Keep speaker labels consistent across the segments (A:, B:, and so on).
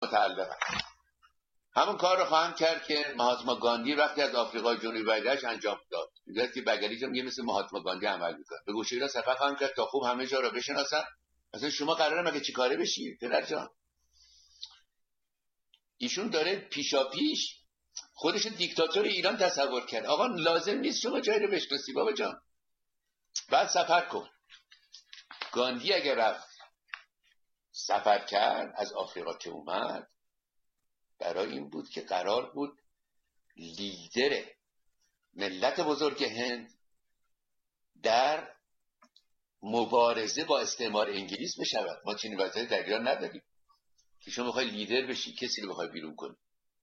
A: متعلقه. همون کار رو خواهم کرد که مهاتما گاندی وقتی از آفریقای جنوبی برگشت انجام داد. میگه که بگریزم میگه مثل مهاتما گاندی عمل میکنه. به گوشه ایران سفر خواهم کرد تا خوب همه جا رو بشناسن. مثلا شما قراره مگه چیکاره بشی پدر جان؟ ایشون داره پیشاپیش خودش دیکتاتور ایران تصور کرد. آقا لازم نیست شما جایی رو بشناسی بابا جان. بعد سفر کن. گاندی اگر رفت سفر کرد از آفریقا که اومد برای این بود که قرار بود لیدر ملت بزرگ هند در مبارزه با استعمار انگلیس بشود. ما چنین وضعیتی در ایران نداریم که شما بخوای لیدر بشی کسی رو بخوای بیرون کنی.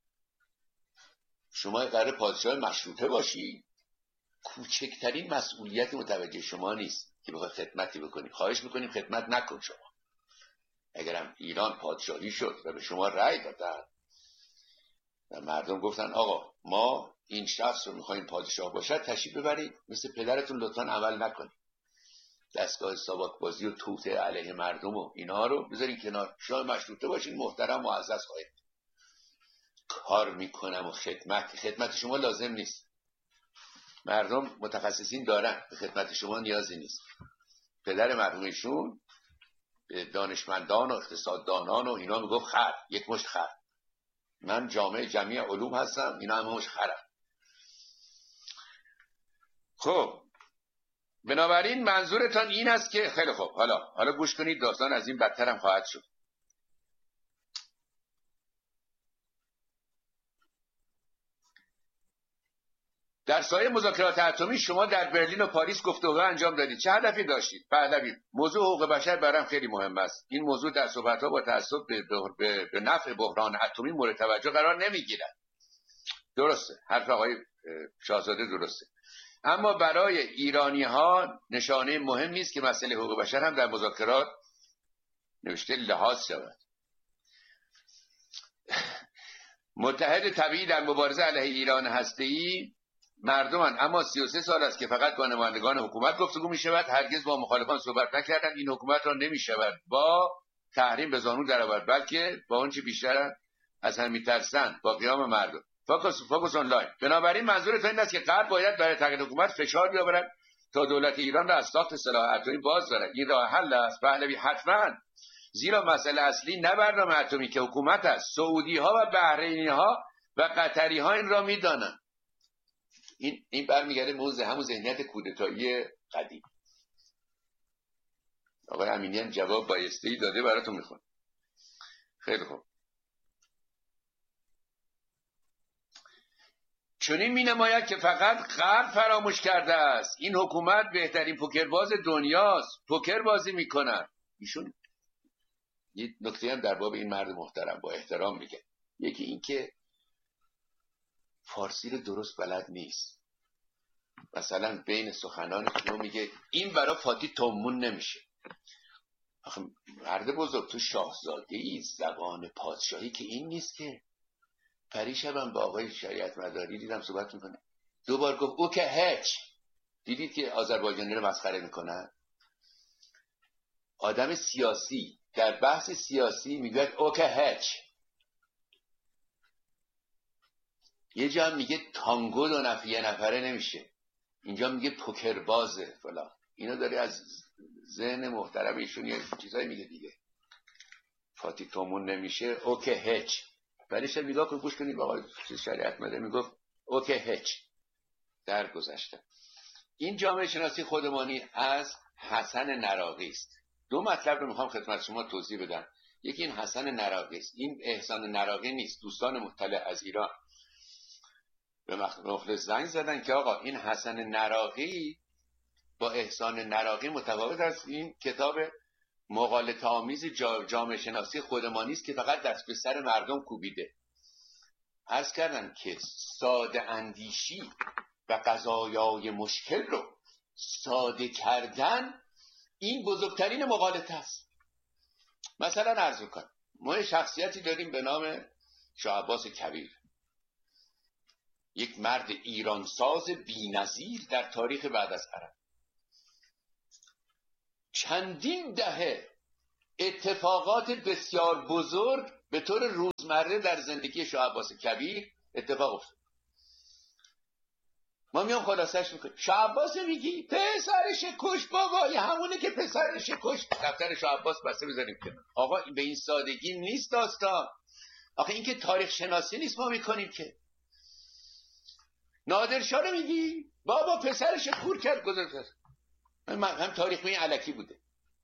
A: شما قرار پادشاه مشروطه باشی، کوچکترین مسئولیت متوجه شما نیست که بخوای خدمتی بکنی. خواهش میکنیم خدمت نکن. شما اگرم ایران پادشاهی شد و به شما رأی دادن و مردم گفتن آقا ما این شخص رو میخوایم پادشاه باشد، تشریف ببرید مثل پدرتون لطفاً عمل نکنید. دستگاه ساواک بازی و توطئه علیه مردم و اینا رو بذارین کنار. شما مشروطه باشین، محترم معزز خواهید. کار میکنم و خدمت شما لازم نیست. مردم متخصصین دارن، به خدمت شما نیازی نیست. پدر مرحومشون به دانشمندان و اقتصاددانان و اینا میگفت خر، یک مشت خر. من جامعه جمعی علوم هستم، اینا همه مشت خرم. خب بنابراین منظورتان این است که خیلی خوب، حالا گوش کنید، داستان از این بدتر هم خواهد شد. در سایه مذاکرات اتمی شما در برلین و پاریس گفتگو انجام دادید. چه هدفی داشتید؟ پهلوی: موضوع حقوق بشر برام خیلی مهم است. این موضوع در صحبت‌ها با تعصب به نفع بحران اتمی مورد توجه قرار نمیگیرد. درسته، حرف آقای شاهزاده درسته. اما برای ایرانی‌ها نشانه مهمی است که مسئله حقوق بشر هم در مذاکرات نوشته لحاظ شود. متحد طبیعی در مبارزه علیه ایران هسته‌ای مردمان، اما 33 سال است که فقط با نمایندگان حکومت گفتگو می شود. هرگز با مخالفان صحبت نکردند. این حکومت را نمی شود با تحریم به زانو درآورد، بلکه با اون چه بیشتر از هم می‌ترسند، با قیام مردم. فوکس آنلاین. بنابراین منظورتون این است که غرب باید برای تغییر حکومت فشار بیاورد تا دولت ایران را از ساخت سلاح اتمی باز دارد. این راه حل است پهلوی، حتما. زیرا مسئله اصلی نه برنامه اتمی که حکومت است. سعودی ها و بحرینی ها و قطری ها این را میدانند. این برمیگرده موضوع همون ذهنیت کودتایی قدیم. آقای امینیان جواب بایسته‌ای داده، براتون میخونم. خیلی خوب. چنین مینماید که فقط غرب فراموش کرده است این حکومت بهترین پوکرباز دنیاست، پوکر بازی میکند. ایشون یه نکته هم در باب این مرد محترم با احترام میگه. یکی این که فارسی رو درست بلد نیست. مثلا بین سخنان شما میگه این برای فاتی تومون نمیشه. آخه مرد بزرگ، تو شاهزاده ای، زبان پادشاهی که این نیست که. پریشبم با آقای شریعت مداری دیدم صحبت میکنه، دوبار گفت او که هچ. دیدید که آذربایجانی رو مسخره میکنن؟ آدم سیاسی در بحث سیاسی میگه او که هچ. یه جا هم میگه تانگو دو نفره نمیشه، اینجا میگه پوکر بازه فلان. اینا داره از ذهن محترم ایشون یه چیزایی میگه دیگه. فاتی تومون نمیشه، او که هچ. بعدش نگاه کن، گوش کنید آقای شریعت مداری میگفت او که هچ. در گذشته این جامعه شناسی خودمانی از حسن نراقی است. دو مطلب رو میخوام خدمت شما توضیح بدم. یکی این حسن نراقی است، این احسان نراقی نیست. دوستان مطلع از ایران به مخلص زنگ زدن که آقا این حسن نراقی با احسان نراقی متفاوت است. این کتاب مغالطه آمیز جامعه شناسی خودمانی است که فقط دست به سر مردم کوبیده. عرض کردم که ساده اندیشی و قضایای مشکل رو ساده کردن این بزرگترین مغالطه است. مثلا عرض کنم ما شخصیتی داریم به نام شاه عباس کبیر، یک مرد ایرانساز بی‌نظیر در تاریخ بعد از عرب. چندین دهه اتفاقات بسیار بزرگ به طور روزمره در زندگی شاه عباس کبیر اتفاق افتاد. ما میام خلاصش میکنیم. شاه عباس میگی پسرش کش بابا، یه همونه که پسرش کش. دفتر شاه عباس بسته بذاریم کنار. آقا به این سادگی نیست داستان. آخه این که تاریخ شناسی نیست ما میکنیم که. نادرشاه رو میگی بابا پسرش کور کرد گذاشت. هم تاریخ این الکی بوده.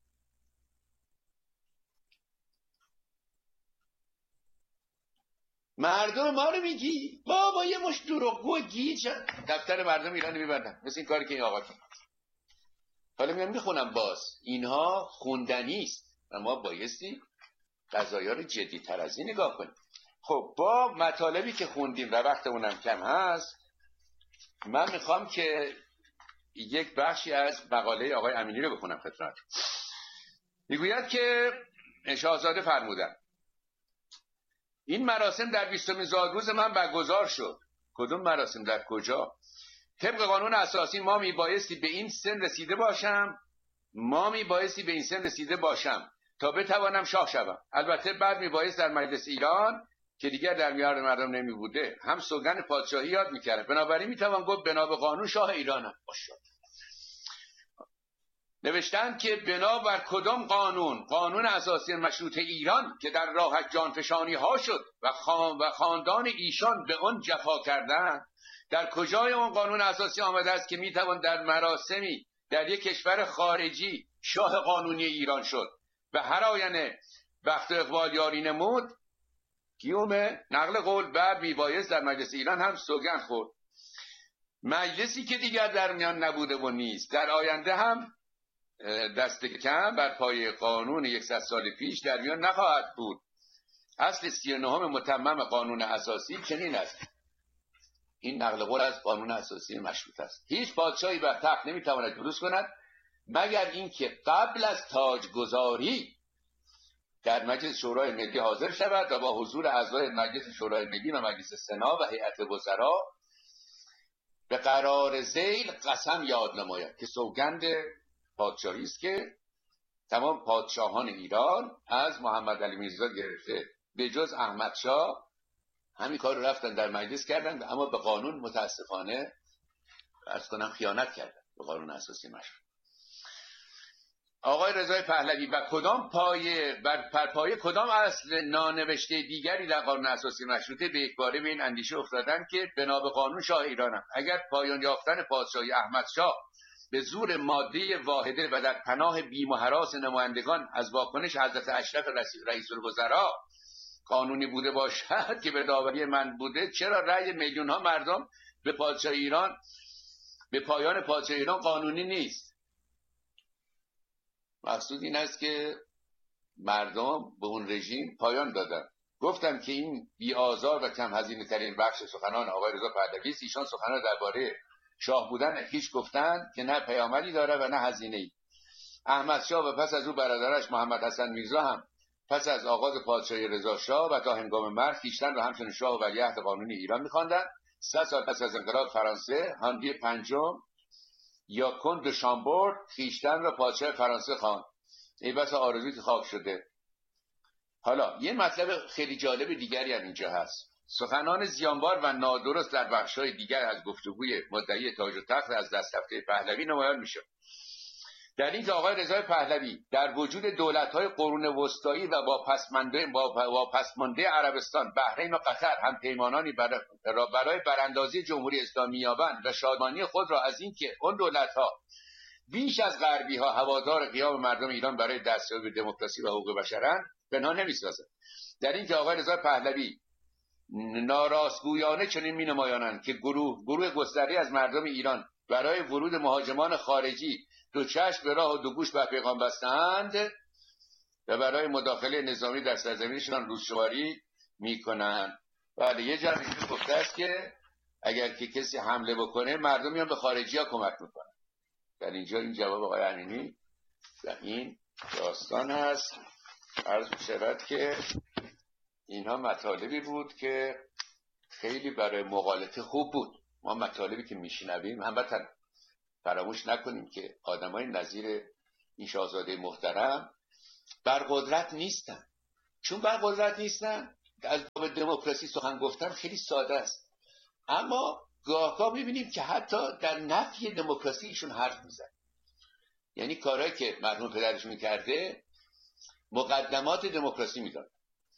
A: مردم ما رو میگی بابا یه مش دروغگو گیج. دفتر مردم ایران میبندن مثل این کاری که این آقا کرد. حالا میام میخونم باز اینها خوندنی است و ما بایستی قضایا رو جدی تر از این نگاه کنیم. خب با مطالبی که خوندیم و وقتمونم کم هست، من میخوام که یک بخشی از مقاله آقای امینی رو بخونم خدمت. میگوید که شاهزاده فرمودن این مراسم در 20 زادروز من برگزار شد. کدوم مراسم در کجا؟ طبق قانون اساسی ما میبایستی به این سن رسیده باشم تا بتوانم شاه شوم. البته بعد میبایست در مجلس ایران که دیگر در میان مردم نمی بوده هم سوگند پادشاهی یاد میکردم. بنابراین میتوان گفت بنا به قانون شاه ایرانم. نوشتن که بنابر کدام قانون اساسی مشروطه ایران که در راه جانفشانی ها شد و خاندان ایشان به آن جفا کردند، در کجای اون قانون اساسی آمده است که میتوان در مراسمی در یک کشور خارجی شاه قانونی ایران شد و هر آینه بخت و اقبال یاری نمود؟ گیومه نقل قول بعد میبایست در مجلس ایران هم سوگند خورد. مجلسی که دیگر در میان نبوده و نیست در آینده هم دست کم بر پای قانون 100 سال پیش در میان نخواهد بود. اصل 39 متمم قانون اساسی چنین است. این نقل قول از قانون اساسی مشروطه است. هیچ پادشاهی بر تخت نمیتواند جلوس کند مگر اینکه قبل از تاجگذاری در مجلس شورای ملی حاضر شود و با حضور اعضای مجلس شورای ملی و مجلس سنا و هیئت وزرا به قرار ذیل قسم یاد نماید که سوگند پادشاهی است که تمام پادشاهان ایران از محمد علی میرزا گرفته به جز احمد شاه همین کار رو رفتن در مجلس کردن، اما به قانون متاسفانه عرض کنم خیانت کردن به قانون اساسی مشروط. آقای رضای پهلوی بر پایه کدام اصل نانوشته دیگری در قانون اساسی مشروطه به یکباره به این اندیشه افتادند که بنا به قانون شاه ایرانم اگر پایان یافتن پادشاهی احمد شاه به زور ماده واحده و در پناه بیم و هراس نمایندگان از واکنش حضرت اشرف رئیس الوزراء قانونی بوده باشد که به داوری من بوده، چرا رأی میلیون ها مردم به پادشاه ایران به پایان پادشاه ایران قانونی نیست؟ مقصود این است که مردم به اون رژیم پایان دادن. گفتم که این بی‌آزار و کم هزینه ترین بخش سخنان آقای رضا پهلوی است. ایشان سخنان درباره شاه بودن خیش گفتند که نه پیامدی داره و نه هزینه‌ای. احمد شاه و پس از او برادرش محمد حسن میرزا هم پس از آغاز پادشاهی رضا شاه و تا هنگام مرگ خویشتن را همچون شاه و ولیعهد قانونی ایران می‌خواندند. 100 سال پس از انقلاب فرانسه هانری پنجم یا کند دو شامبورد خویشتن را پادشاه فرانسه خواند. ای بس آرزویی که خواب شده. حالا یه مطلب خیلی جالب دیگری هم اینجا هست. سخنان زیانبار و نادرست در بخش‌های دیگر از گفتگوی مدعی تاج و تخت از دست رفته پهلوی نمایان میشه. در این که آقای رضای پهلوی در وجود دولت‌های قرون وسطایی و واپسمانده عربستان، بحرین و قطر هم پیمانانی برای براندازی جمهوری اسلامی یابند و شادمانی خود را از این که اون دولت‌ها بیش از غربی‌ها هوادار قیام مردم ایران برای دستیابی به دموکراسی و حقوق بشرند پنهان نمی‌سازد. در این که آقای رضای پهلوی ناراستگویانه چنین می‌نمایانند که گروه گسترده‌ای از مردم ایران برای ورود مهاجمان خارجی دو چشم به راه و دو گوش بر پیغام بستند و برای مداخله نظامی در سرزمینشان روزشماری میکنند. بله یه جمعی گفته است که اگر که کسی حمله بکنه مردم میان به خارجی ها کمک میکنن. در اینجا این جواب آقای امینی و این داستان هست. عرض می‌شود که اینها مطالبی بود که خیلی برای مقالطه خوب بود. ما مطالبی که میشنویم هموطن فراموش نکنیم که آدمای نظیر این شاهزاده محترم بر قدرت نیستن. چون بر قدرت نیستن، از باب دموکراسی سخن گفتن خیلی ساده است، اما گاهگاه میبینیم که حتی در نفی دموکراسی ایشون حرف میزن. یعنی کارهایی که مرحوم پدرشون کرده مقدمات دموکراسی میداد.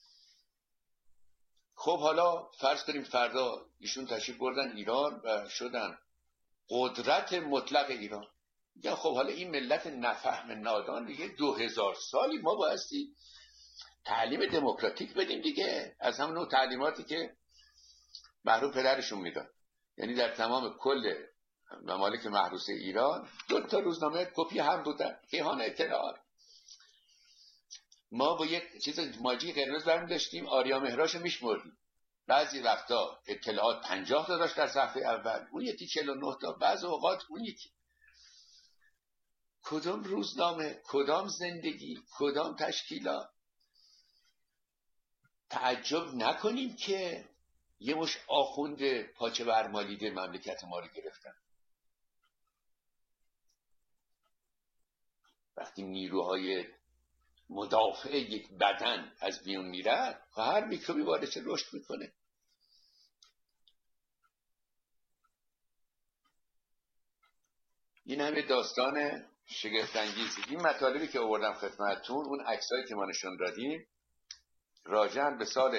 A: خب حالا فرض کنیم فردا ایشون تشریف بردن ایران و شدن قدرت مطلق ایران. یا خب حالا این ملت نفهم نادان دیگه 2000 سالی ما بایستی تعلیم دموکراتیک بدیم دیگه، از همون نوع تعلیماتی که مرحوم پدرشون میداد. یعنی در تمام کل ممالک محروسه ایران 2 تا روزنامه کپی هم بودن، کیهان اطلاعات. ما با یک چیز ماجی قرمز برمی داشتیم، آریا مهراشو میشمردیم. بعضی وقتا اطلاعات 50 تا داشت در صفحه اول، اون یکی 49 تا، بعض اوقات اون یکی. کدام روزنامه، کدام زندگی، کدام تشکیلات؟ تعجب نکنیم که یه مش آخوند پاچه برمالیده مملکت ما رو گرفتن. وقتی نیروهای مدافع یک بدن از میون میرن، هر میکروبی وارد رشد میکنه. این همه داستان شگفت انگیز. این مطالبی که آوردم خدمتتون، اون عکسایی که ما نشون دادیم، راجعاً به سال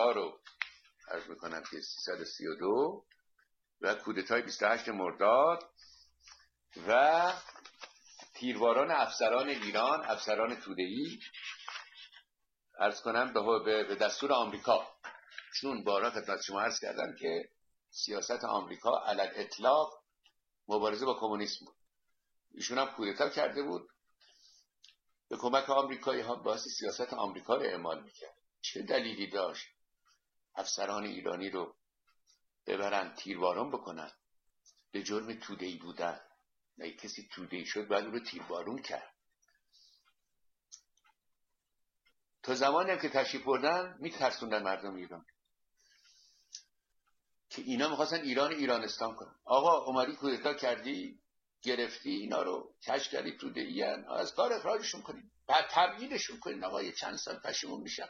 A: 1332 و کودتای 28 مرداد و تیرواران افسران ایران، افسران توده‌ای، عرض کنم به دستور آمریکا. چون بارها خدمت شما عرض کردم که سیاست آمریکا علی اطلاق مبارزه با کمونیسم بود. ایشون هم کودتا کرده بود، به کمک آمریکایی ها باعث سیاست آمریکا رو اعمال میکرد. چه دلیلی داشت افسران ایرانی رو ببرن تیربارون بکنن به جرم توده‌ای بودن؟ نه، کسی توده‌ای شد بعد او رو تیربارون کرد. تا زمانی هم که تشریف بردن میترسوندن مردم ایران که اینا میخواستن ایرانستان کنن. آقا اومدی کودتا کردی، گرفتی اینا رو، کش کردی توده‌ای ان، از کار اخراجشون کنید، بعد تبعیدشون کنید. آقا یه چند سال پشیمون میشن.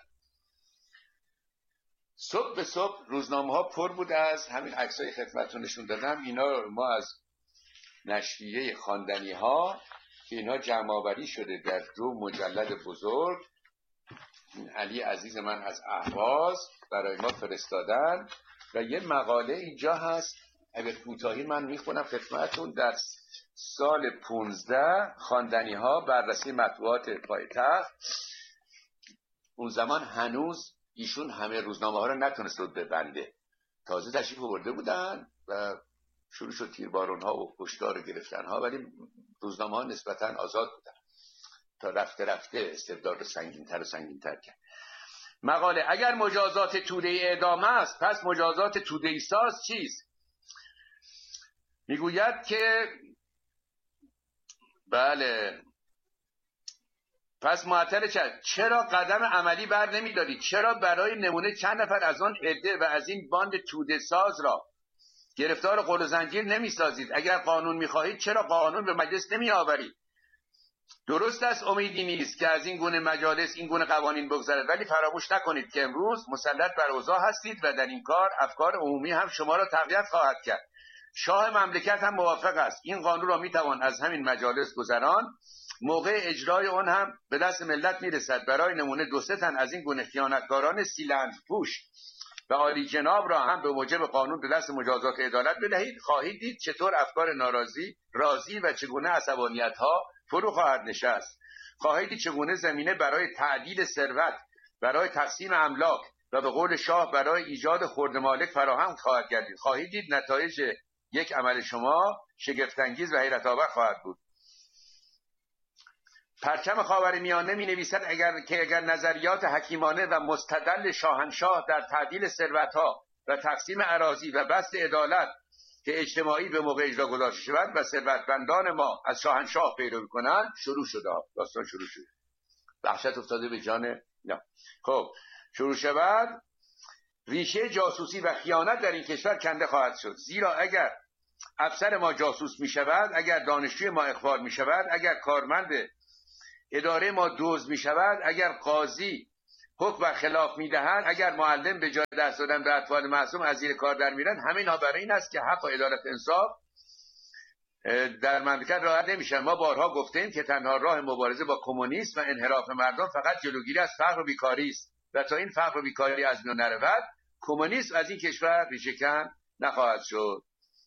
A: صبح به صبح روزنامه ها پر بود از همین عکسای خدمتتون نشون دادم. اینا ما از نشریه خواندنی ها که اینها جمع آوری شده در 2 مجلد بزرگ، علی عزیز من از اهواز برای ما فرستادن و یه مقاله اینجا هست. اگر کوتاهی من میخونم خدمتتون. در سال 15 خواندنی ها بررسی مطبوعات پایتخت. اون زمان هنوز ایشون همه روزنامه ها رو نتونست رو ببنده، تازه تشریف آورده بودن و شروع شد تیربارون ها و کشتار گرفتن ها، ولی روزنامه ها نسبتا آزاد بودن تا رفته استبداد رو سنگین‌تر کرد. مقاله: اگر مجازات توده‌ای اعدام است، پس مجازات توده‌ای ساز چیست؟ میگوید که بله، پس معطل چرا قدم عملی بر نمی‌دارید؟ چرا برای نمونه چند نفر از آن عده و از این باند توده ساز را گرفتار قل و زنجیر نمی‌سازید؟ اگر قانون می‌خواهید چرا قانون به مجلس نمی‌آورید؟ درست است امیدی نیست که از این گونه مجالس این گونه قوانین بگذرد، ولی فراموش نکنید که امروز مسلط بر اوضاع هستید و در این کار افکار عمومی هم شما را تقویت خواهد کرد. شاه مملکت هم موافق است. این قانون را میتوان از همین مجالس گذران، موقع اجرای آن هم به دست ملت میرسد. برای نمونه 2-3 تن از این گونه خیانتکاران سیلند پوش و عالی جناب را هم به موجب قانون به دست مجازات عدالت بدهید. خواهید دید چطور افکار راضی و چگونه عصبانیت ها فرو خواهد نشست. خواهید دید چگونه زمینه برای تعدیل ثروت، برای تقسیم املاک و به قول شاه برای ایجاد خرد مالک فراهم خواهد گردید. خواهید دید نتایج یک عمل شما شگفت‌انگیز و حیرت آور خواهد بود. پرچم خاورمیانه می نویسد اگر نظریات حکیمانه و مستدل شاهنشاه در تعدیل ثروت‌ها و تقسیم اراضی و بسط عدالت که اجتماعی به موقع اجرا گذاشته شود و ثروتمندان ما از شاهنشاه پیروی کنند، شروع شده. داستان شروع شد. وحشت افتاده به جان خب شروع شود. ریشه جاسوسی و خیانت در این کشور کنده خواهد شد. زیرا اگر افسر ما جاسوس می شود، اگر دانشجوی ما اخبار می شود، اگر کارمند اداره ما دزد می شود، اگر قاضی حکم بر خلاف میدهند، اگر معلم به جای درس دادن به اطفال معصوم از زیر کار در میرن، همه اینها برای این است که حق و عدالت انصاف در مملکت رعایت نمیشن. ما بارها گفتیم که تنها راه مبارزه با کمونیسم و انحراف مردم فقط جلوگیری از فقر و بیکاری است و تا این فقر و بیکاری از میان نرود، کمونیسم از این کشور ریشه‌کن نخواهد شد.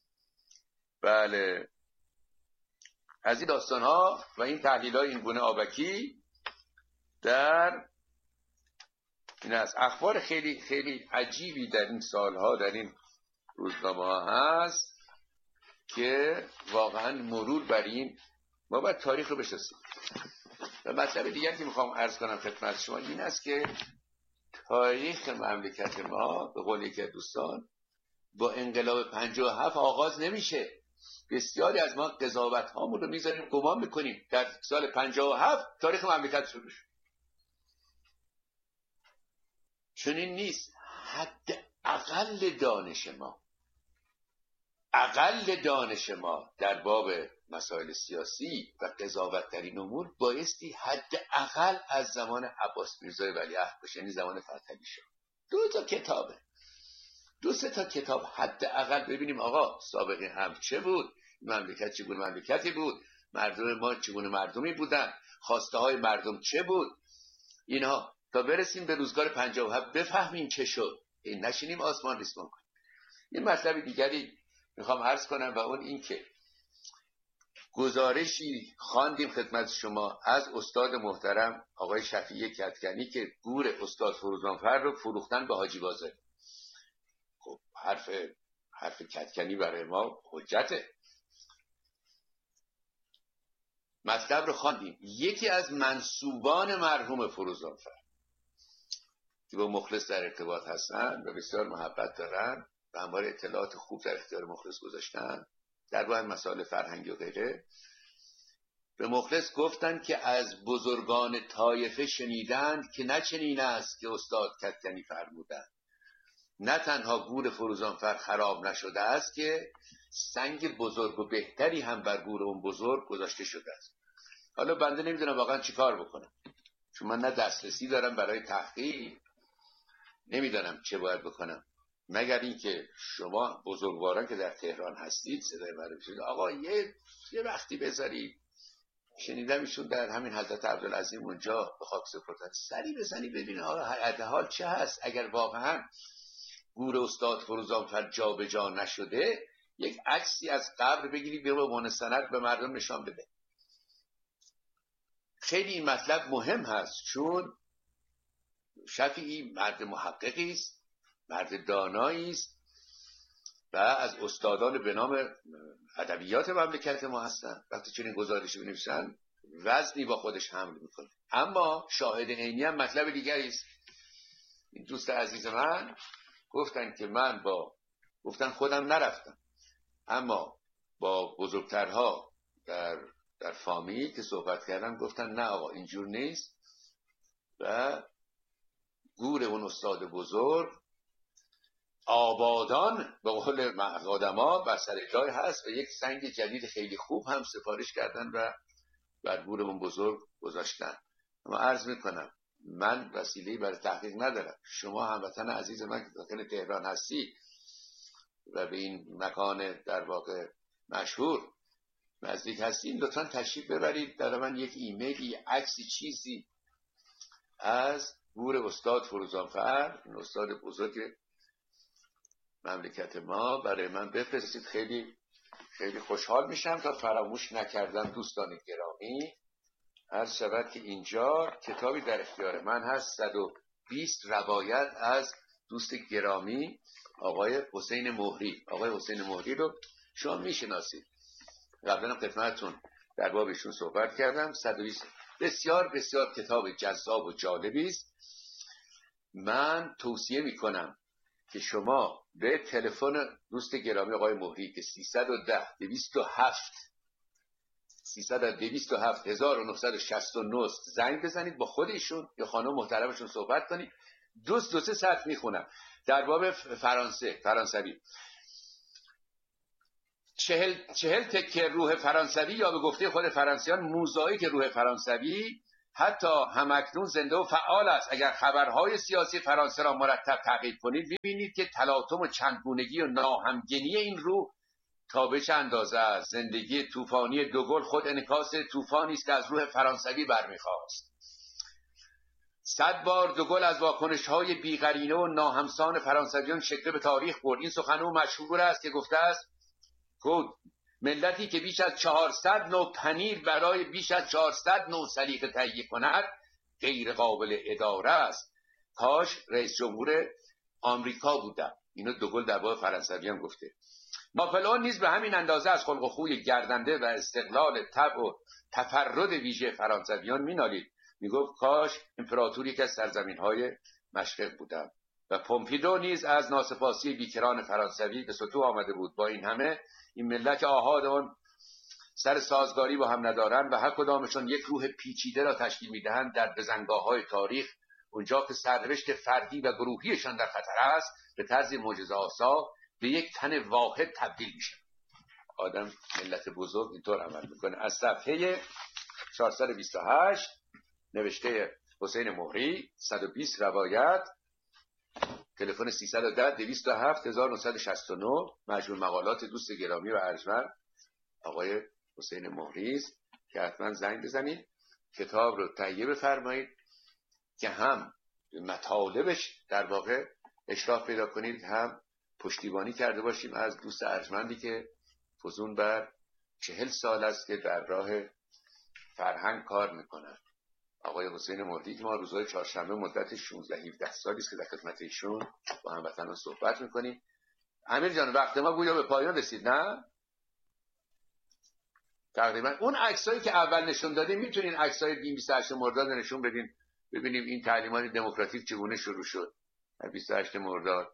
A: بله، از این داستان‌ها و این تحلیل‌های این گونه آبکی در این از اخبار خیلی خیلی عجیبی در این سالها در این روزنامه‌ها هست که واقعا مرور بر این ما باید تاریخ رو بشناسیم. و مطلب دیگری که میخوام عرض کنم خدمت شما این است که تاریخ مملکت ما به قول یکی از دوستان با انقلاب 57 آغاز نمیشه. بسیاری از ما قضاوت هامون رو میذاریم، گمان میکنیم در سال 57 تاریخ مملکت شروع شد. چون این نیست. حد اقل دانش ما در باب مسائل سیاسی و قضاوت در این امور بایستی حد اقل از زمان عباس میرزای ولیعهد باشه، یعنی زمان فتحعلی شاه. 2 تا کتاب حد اقل ببینیم آقا سابقه هم چه بود، مملکت چگونه مملکتی بود، مردم ما چگونه مردمی بودن، خواسته های مردم چه بود، اینها تا برسیم به روزگار 57 بفهمیم چه شد. این نشینیم آسمان ریسمان کنیم. این مطلب دیگری میخوام عرض کنم و اون این که گزارشی خواندیم خدمت شما از استاد محترم آقای شفیع کدکنی که گور استاد فروزانفر رو فروختن به حاجی بازاری. خب حرف کدکنی برای ما حجته. مطلب رو خواندیم. یکی از منسوبان مرحوم فروزانفر که با مخلص در ارتباط هستن و بسیار محبت دارن و همواره اطلاعات خوب در اختیار مخلص گذاشتن در باب مسائل فرهنگی و غیره، به مخلص گفتن که از بزرگان طایفه شنیدند که نه چنین است که استاد کدکنی فرمودند، نه تنها گور فروزانفر خراب نشده است که سنگ بزرگ و بهتری هم بر گور اون بزرگ گذاشته شده است. حالا بنده نمیدونم واقعا چی کار بکنم، چون من نه دسترسی دارم برای تحقیق، نمیدانم چه باید بکنم، مگر اینکه شما بزرگواران که در تهران هستید صدای من بشید آقا یه وقتی بذارید. شنیدم ایشون در همین حضرت عبدالعظیم اونجا به خاک سپردن، سری بزنی ببینید آقا حال چه هست. اگر واقعا گور استاد فروزانفر جا به جا نشده، یک عکسی از قبر بگیرید به عنوان سند به مردم نشان بده. خیلی این مطلب مهم هست، چون شفیعی مرد محققی است، مرد دانایی است و از استادان به نام ادبیات مملکت ما هستن. وقتی چنین گزارشی بنویسن وزنی با خودش حمل میکنه. اما شاهد عینی هم مطلب دیگری است. این دوست عزیز من گفتن که من گفتن خودم نرفتم، اما با بزرگترها در فامیل که صحبت کردم گفتن نه آقا اینجور نیست و گور اون استاد بزرگ آبادان به قول آدما بر سر جای هست و یک سنگ جدید خیلی خوب هم سفارش کردن و بر گور اون بزرگ گذاشتن. اما عرض میکنم من وسیله‌ای برای تحقیق ندارم. شما هموطن عزیز من که داخل تهران هستی و به این مکان در واقع مشهور نزدیک هستین، لطفا تشریف ببرید در من یک ایمیلی، عکسی، چیزی از گور استاد فروزانفر، این استاد بزرگ مملکت ما، برای من بفرستید. خیلی خیلی خوشحال میشم. تا فراموش نکردم دوستان گرامی، عرض شود که اینجا کتابی در اختیار من هست، 120 روایت از دوست گرامی آقای حسین مهری. آقای حسین مهری رو شما میشناسید، قبلا خدمتتون در باب ایشون صحبت کردم. 120 بسیار بسیار کتاب جذاب و جالبی است. من توصیه میکنم که شما به تلفن دوست گرامی آقای مهری که 310 1969 زنگ بزنید، با خودشون یا خانم محترمشون صحبت کنید. دو سه ساعت میخونم در باب فرانسوی. 40 تکه روح فرانسوی یا به گفته خود فرانسیان موزاییک روح فرانسوی حتی همکنون زنده و فعال است. اگر خبرهای سیاسی فرانسه را مرتب تعقیب کنید می‌بینید که تلاطم و چندگونگی و ناهمگنی این روح تا به چه اندازه است. زندگی طوفانی دوگل خود انعکاس طوفانی است که از روح فرانسوی برمیخواست. 100 بار دوگل از واکنش‌های بی‌قرینه و ناهمسان فرانسویان شکل به تاریخ برد. این سخن او مشهور است که گفته است ملتی که بیش از 400 نوع پنیر برای بیش از 400 نوع سلیقه تهیه کند غیر قابل اداره است. کاش رئیس جمهور آمریکا بودم. اینو دوگل در باب فرانسویان گفته. ناپلئون نیز به همین اندازه از خلق و خوی گردنده و استقلال طبع و تفرد ویژه فرانسویان مینالید. میگفت کاش امپراتوری که از سرزمین‌های مشرق بودم. و پومپیدو نیز از ناسپاسی بیکران فرانسوی به سطوح آمده بود. با این همه این ملت آحاد آن سر سازگاری با هم ندارند و هر کدامشون یک روح پیچیده را تشکیل میدهند در بزنگاه‌های تاریخ. اونجا که سرنوشت فردی و گروهیشان در خطر است به طرز معجزه‌آسا به یک تن واحد تبدیل میشه. آدم ملت بزرگ اینطور عمل میکنه. از صفحه 428 نوشته حسین مهری، 120 روایت، تلفن 310 207 1969، مجموع مقالات دوست گرامی و ارجمند آقای حسین مهری است که حتما زنگ بزنید کتاب رو تهیه بفرمایید که هم مطالبش در واقع اشراف پیدا کنید، هم پشتیبانی کرده باشیم از دوست ارجمندی که فزون بر 40 سال است که در راه فرهنگ کار میکنن. آقای حسین مهری که ما روزهای چهارشنبه مدت 16-17 سالی است که در خدمت ایشون با هموطنان صحبت میکنیم. امیر جان وقت ما گویا به پایان رسید، نه؟ تقریبا اون عکسایی که اول نشون دادیم میتونین عکسای 28 مرداد نشون بدین ببینیم این تعلیمات دموکراتیک چگونه شروع شد در 28 مرداد.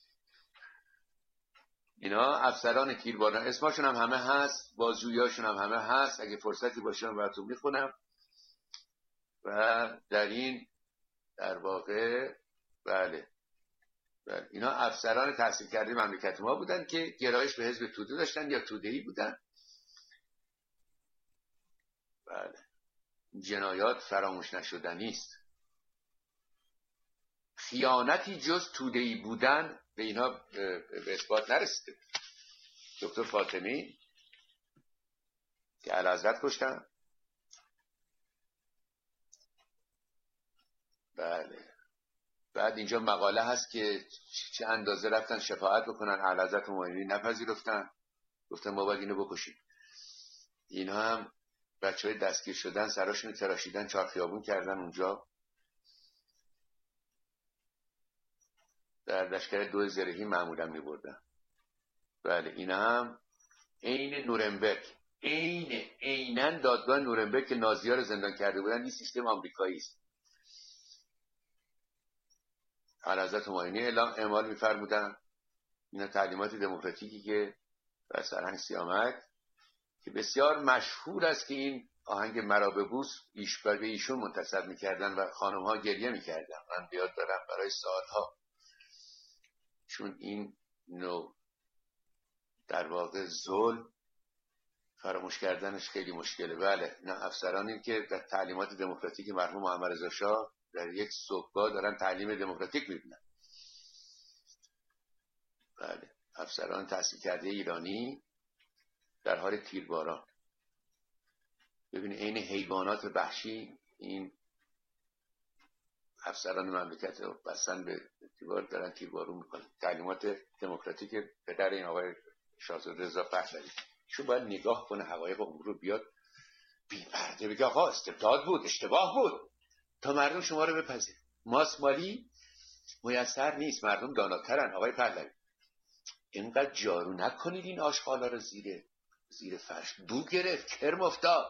A: اینا افسران تیرباران اسمشون هم همه هست، بازجوییاشون هم همه هست. اگه فرصتی باشه من براتون میخونم. و در این در واقع بله اینا افسران تحصیل کرده مملکت ما بودن که گرایش به حزب توده داشتن یا توده‌ای بودن. بله جنایات فراموش نشدنی است. خیانتی جز توده‌ای بودن به اینا به اثبات نرسیده. دکتر فاطمی که اعلیحضرت کشتن. بله بعد اینجا مقاله هست که چه اندازه رفتن شفاعت بکنن، اعلیحضرت همایونی نپذیرفتن، گفتن ما باید اینو بکشیم. اینا هم بچهای دستگیر شدن سراشون تراشیدن، چهار خیابون کردن اونجا. در لشکر 2 زرهی معمولا می‌بردن. بله اینا هم عین نورنبرگ، عیناً دادگاه نورنبرگ که نازی‌ها رو زندان کرده بودن، این سیستم آمریکایی است. اعلیحضرت همایونی اعمال می‌فرمودن اینا تعلیمات دموکراتیکی که در سرهنگ سیامک که بسیار مشهور است که این آهنگ مرا ببوس به ایشون منتسب می‌کردن و خانم‌ها گریه می‌کردن. من بیاد دارم برای سالها، چون این نوع در واقع ظلم فراموش کردنش خیلی مشکله. بله نه افسرانی که در تعلیمات دموکراتیک مرحوم محمد رضا شاه در یک صبحگاه دارن تعلیم دموکراتیک می‌بینن. بله افسران تحصیل کرده ایرانی در حال تیرباران. ببینید عین حیوانات وحشی این افسران مملکت رو بستن به دیوار دارن تیربارون میکنن. تعلیمات دموکراتیک پدر این آقای شاهزاده رضا پهلوی. شو باید نگاه کنه حقایق امور رو، بیاد بی پرده بگه آقا استبداد بود، اشتباه بود، تا مردم شما رو بپذیر. ماسمالی میسر نیست، مردم داناترن. آقای پهلوی اینقدر جارو نکنید این آشغالا رو زیر فرش. بو گرفت، کرم افتاد.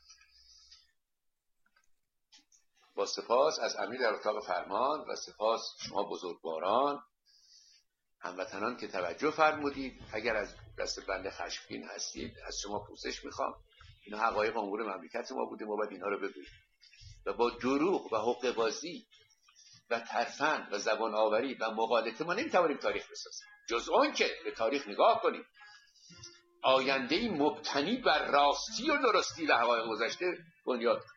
A: با سپاس از امیر در اتاق فرمان و سپاس شما بزرگواران هموطنان که توجه فرمودید. اگر از دست بنده خشمگین هستید از شما پوزش میخوام. اینا حقایق امور مملکت ما بوده، ما باید اینها رو بگوییم و با دروغ و حقه بازی و ترفند و زبان آوری و مغالطه ما نمیتوانیم تاریخ بسازیم، جز اون که به تاریخ نگاه کنیم، آینده‌ای مبتنی بر راستی و درستی و حقایق گذشته بنیاد